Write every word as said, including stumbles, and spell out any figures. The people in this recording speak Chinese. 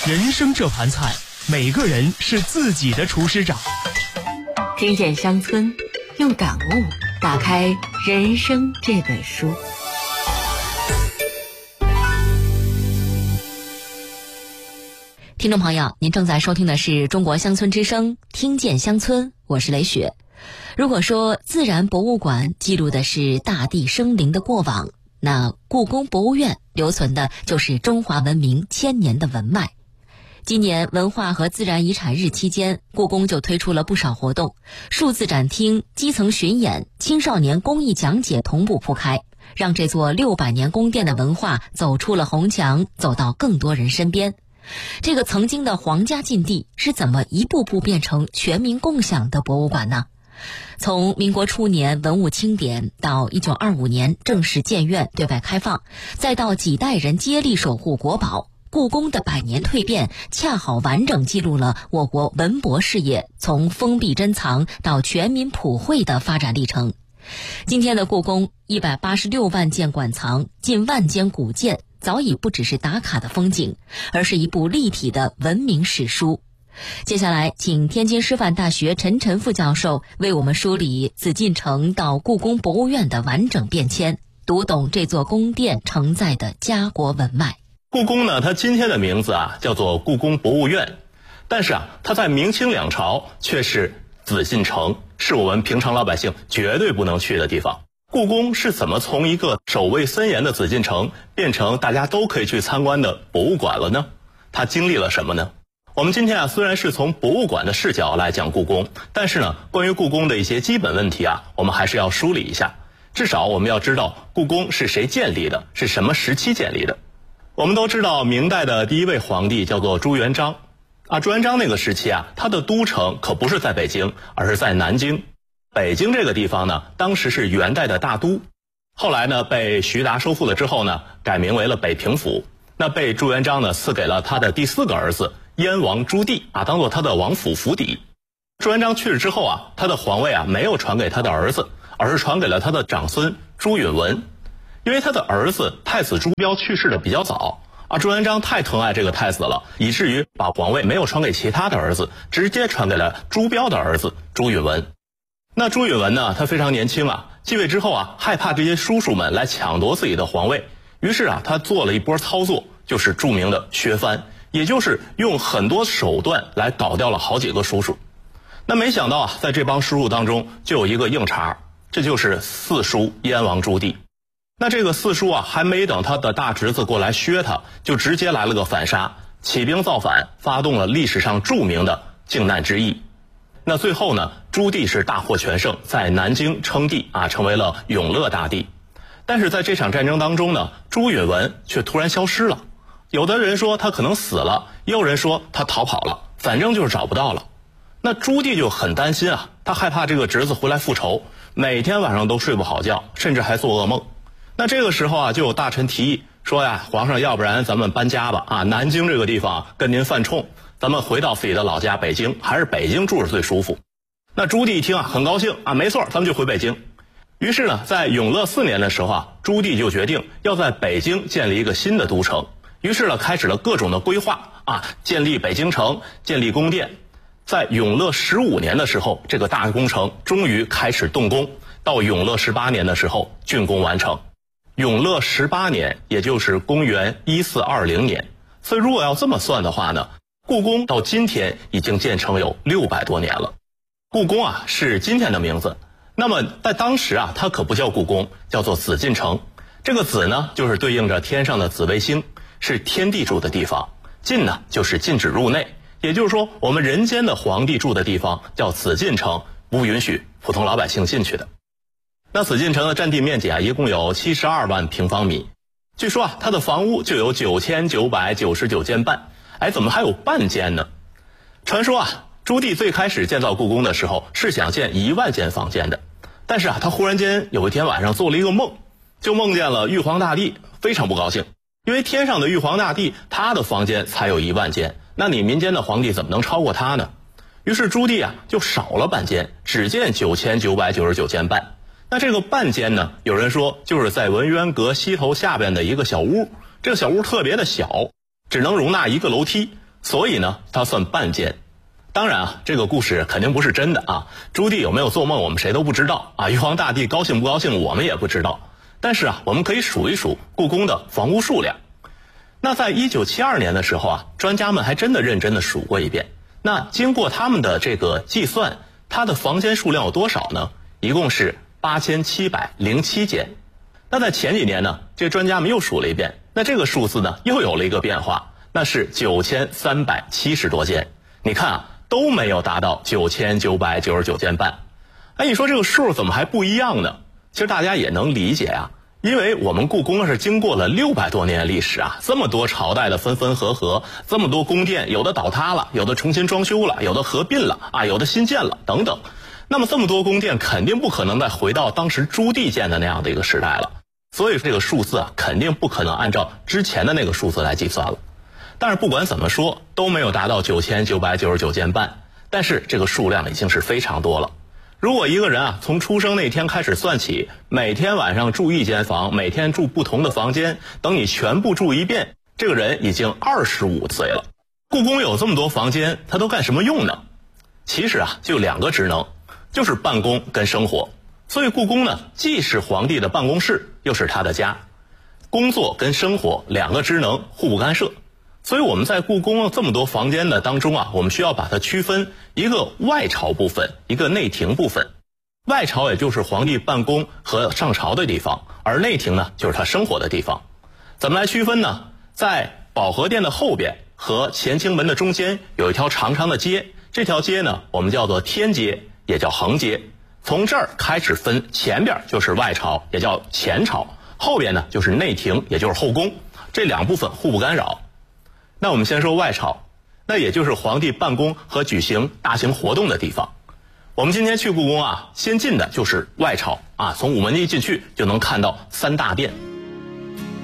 人生这盘菜，每个人是自己的厨师长。 听见乡村，用感悟打开人生这本书。听众朋友，您正在收听的是中国乡村之声，听见乡村，我是雷雪。如果说自然博物馆记录的是大地生灵的过往，那故宫博物院留存的就是中华文明千年的文脉。今年文化和自然遗产日期间，故宫就推出了不少活动，数字展厅、基层巡演、青少年公益讲解同步铺开，让这座六百年宫殿的文化走出了红墙，走到更多人身边。这个曾经的皇家禁地是怎么一步步变成全民共享的博物馆呢？从民国初年文物清点到一九二五年正式建院对外开放，再到几代人接力守护国宝，故宫的百年蜕变恰好完整记录了我国文博事业从封闭珍藏到全民普惠的发展历程。今天的故宫一百八十六万件馆藏，近万件古件，早已不只是打卡的风景，而是一部立体的文明史书。接下来请天津师范大学陈晨副教授为我们梳理紫禁城到故宫博物院的完整变迁，读懂这座宫殿承载的家国文脉。 故宫呢，它今天的名字啊叫做故宫博物院，但是啊，它在明清两朝却是紫禁城，是我们平常老百姓绝对不能去的地方。故宫是怎么从一个守卫森严的紫禁城变成大家都可以去参观的博物馆了呢？它经历了什么呢？我们今天啊，虽然是从博物馆的视角来讲故宫，但是呢，关于故宫的一些基本问题啊，我们还是要梳理一下。至少我们要知道故宫是谁建立的，是什么时期建立的。我们都知道明代的第一位皇帝叫做朱元璋啊，朱元璋那个时期啊，他的都城可不是在北京，而是在南京。北京这个地方呢，当时是元代的大都，后来呢被徐达收复了之后呢，改名为了北平府。那被朱元璋呢赐给了他的第四个儿子燕王朱棣啊，当做他的王府府邸。朱元璋去世之后啊，他的皇位啊没有传给他的儿子，而是传给了他的长孙朱允文。因为他的儿子太子朱标去世的比较早啊，朱元璋太疼爱这个太子了，以至于把皇位没有传给其他的儿子，直接传给了朱标的儿子朱允文。那朱允文呢，他非常年轻啊，继位之后啊，害怕这些叔叔们来抢夺自己的皇位，于是啊，他做了一波操作，就是著名的削藩，也就是用很多手段来搞掉了好几个叔叔。那没想到啊，在这帮叔叔当中就有一个硬茬，这就是四叔燕王朱棣。那这个四叔啊，还没等他的大侄子过来削他，就直接来了个反杀，起兵造反，发动了历史上著名的靖难之役。那最后呢，朱棣是大获全胜，在南京称帝啊，成为了永乐大帝。但是在这场战争当中呢，朱允文却突然消失了。有的人说他可能死了，也有人说他逃跑了，反正就是找不到了。那朱棣就很担心啊，他害怕这个侄子回来复仇，每天晚上都睡不好觉，甚至还做噩梦。那这个时候啊，就有大臣提议说呀，皇上，要不然咱们搬家吧啊，南京这个地方跟您犯冲，咱们回到自己的老家北京，还是北京住着最舒服。那朱棣一听啊，很高兴啊，没错，咱们就回北京。于是呢，在永乐四年的时候啊，朱棣就决定要在北京建立一个新的都城。于是呢，开始了各种的规划啊，建立北京城，建立宫殿。在永乐十五年的时候，这个大工程终于开始动工，到永乐十八年的时候竣工完成。永乐十八年，也就是公元一四二零年。所以如果要这么算的话呢，故宫到今天已经建成有六百多年了。故宫啊是今天的名字，那么在当时啊，它可不叫故宫，叫做紫禁城。这个紫呢，就是对应着天上的紫微星，是天地住的地方；禁呢，就是禁止入内。也就是说，我们人间的皇帝住的地方叫紫禁城，不允许普通老百姓进去的。那紫禁城的占地面积啊，一共有七十二万平方米。据说啊，它的房屋就有九千九百九十九间半。哎，怎么还有半间呢？传说啊，朱棣最开始建造故宫的时候是想建一万间房间的，但是啊，他忽然间有一天晚上做了一个梦，就梦见了玉皇大帝，非常不高兴，因为天上的玉皇大帝他的房间才有一万间，那你民间的皇帝怎么能超过他呢？于是朱棣啊就少了半间，只建九千九百九十九间半。那这个半间呢，有人说就是在文渊阁西头下边的一个小屋，这个小屋特别的小，只能容纳一个楼梯， 所以呢，它算半间。当然啊，这个故事肯定不是真的啊。朱棣有没有做梦，我们谁都不知道啊。玉皇大帝高兴不高兴，我们也不知道。但是啊，我们可以数一数故宫的房屋数量。那在一九七二年的时候啊，专家们还真的认真的数过一遍。那经过他们的这个计算，它的房间数量有多少呢？一共是八千七百零七间。那在前几年呢，这专家们又数了一遍，那这个数字呢又有了一个变化，那是九千三百七十多间。你看啊，都没有达到九千九百九十九间半。哎，你说这个数怎么还不一样呢？其实大家也能理解啊，因为我们故宫是经过了六百多年的历史啊，这么多朝代的分分合合，这么多宫殿，有的倒塌了，有的重新装修了，有的合并了啊，有的新建了等等。那么这么多宫殿肯定不可能再回到当时朱棣建的那样的一个时代了，所以这个数字啊肯定不可能按照之前的那个数字来计算了。但是不管怎么说都没有达到九千九百九十九间半，但是这个数量已经是非常多了。如果一个人啊从出生那天开始算起，每天晚上住一间房，每天住不同的房间，等你全部住一遍，这个人已经二十五岁了。故宫有这么多房间，它都干什么用呢？其实啊就两个职能，就是办公跟生活。所以故宫呢既是皇帝的办公室，又是他的家，工作跟生活两个职能互不干涉。所以我们在故宫这么多房间的当中啊，我们需要把它区分一个外朝部分，一个内廷部分。外朝也就是皇帝办公和上朝的地方，而内廷呢就是他生活的地方。怎么来区分呢？在保和殿的后边和乾清门的中间有一条长长的街，这条街呢我们叫做天街，也叫横街。从这儿开始分，前边就是外朝，也叫前朝，后边呢就是内廷，也就是后宫，这两部分互不干扰。那我们先说外朝，那也就是皇帝办公和举行大型活动的地方。我们今天去故宫啊，先进的就是外朝啊，从午门一进去就能看到三大殿。